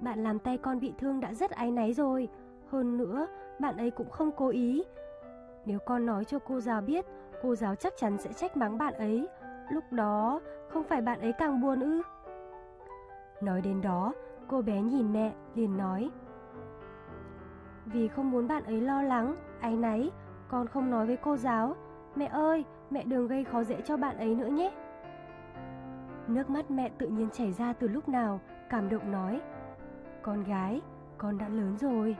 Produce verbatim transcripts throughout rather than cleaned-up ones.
bạn làm tay con bị thương đã rất áy náy rồi. Hơn nữa, bạn ấy cũng không cố ý. Nếu con nói cho cô giáo biết, cô giáo chắc chắn sẽ trách mắng bạn ấy. Lúc đó, không phải bạn ấy càng buồn ư? Nói đến đó, cô bé nhìn mẹ, liền nói: Vì không muốn bạn ấy lo lắng, áy náy, con không nói với cô giáo. Mẹ ơi, mẹ đừng gây khó dễ cho bạn ấy nữa nhé. Nước mắt mẹ tự nhiên chảy ra từ lúc nào, cảm động nói: Con gái, con đã lớn rồi.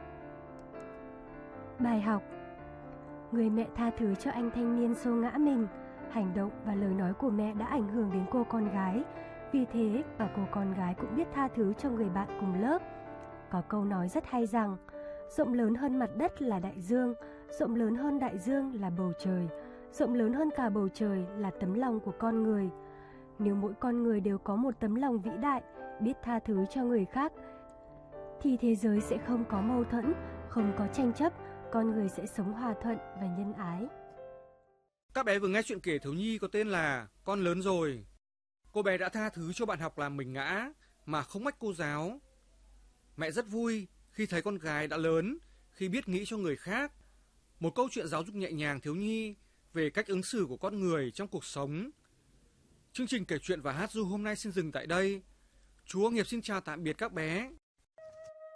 Bài học: Người mẹ tha thứ cho anh thanh niên xô ngã mình. Hành động và lời nói của mẹ đã ảnh hưởng đến cô con gái. Vì thế mà cô con gái cũng biết tha thứ cho người bạn cùng lớp. Có câu nói rất hay rằng: Rộng lớn hơn mặt đất là đại dương, rộng lớn hơn đại dương là bầu trời, rộng lớn hơn cả bầu trời là tấm lòng của con người. Nếu mỗi con người đều có một tấm lòng vĩ đại, biết tha thứ cho người khác, thì thế giới sẽ không có mâu thuẫn, không có tranh chấp, con người sẽ sống hòa thuận và nhân ái. Các bé vừa nghe chuyện kể thiếu nhi có tên là Con lớn rồi. Cô bé đã tha thứ cho bạn học làm mình ngã mà không mách cô giáo. Mẹ rất vui khi thấy con gái đã lớn, khi biết nghĩ cho người khác. Một câu chuyện giáo dục nhẹ nhàng thiếu nhi về cách ứng xử của con người trong cuộc sống. Chương trình kể chuyện và hát ru hôm nay xin dừng tại đây. Chú Nghiệp xin chào tạm biệt các bé.